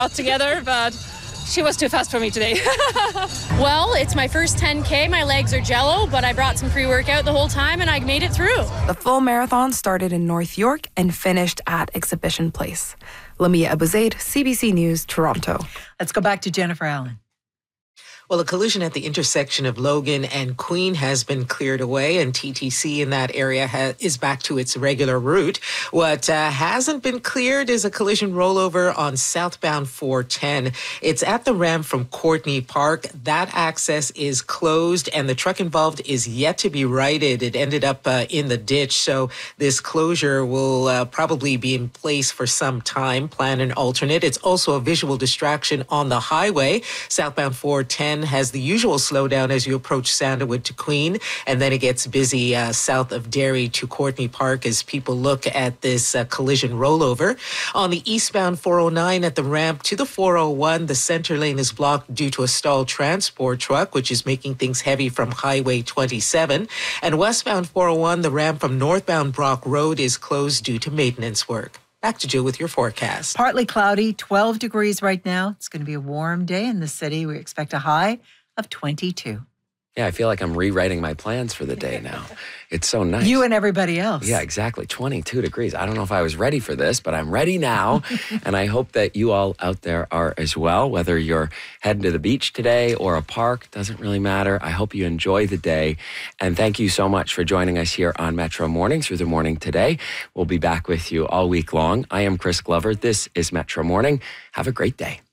got together, but she was too fast for me today. Well, it's my first 10K. My legs are jello, but I brought some pre-workout the whole time and I made it through. The full marathon started in North York and finished at Exhibition Place. Lamia Abuzaid, CBC News, Toronto. Let's go back to Jennifer Allen. Well, a collision at the intersection of Logan and Queen has been cleared away, and TTC in that area is back to its regular route. What hasn't been cleared is a collision rollover on southbound 410. It's at the ramp from Courtney Park. That access is closed, and the truck involved is yet to be righted. It ended up in the ditch, so this closure will probably be in place for some time. Plan an alternate. It's also a visual distraction on the highway. Southbound 410 has the usual slowdown as you approach Sandalwood to Queen, and then it gets busy south of Derry to Courtney Park as people look at this collision rollover. On the eastbound 409 at the ramp to the 401, the center lane is blocked due to a stalled transport truck, which is making things heavy from Highway 27. And westbound 401, the ramp from northbound Brock Road is closed due to maintenance work. Back to Jill with your forecast. Partly cloudy, 12 degrees right now. It's going to be a warm day in the city. We expect a high of 22. Yeah, I feel like I'm rewriting my plans for the day now. It's so nice. You and everybody else. Yeah, exactly. 22 degrees. I don't know if I was ready for this, but I'm ready now. And I hope that you all out there are as well, whether you're heading to the beach today or a park, doesn't really matter. I hope you enjoy the day. And thank you so much for joining us here on Metro Morning through the morning today. We'll be back with you all week long. I am Chris Glover. This is Metro Morning. Have a great day.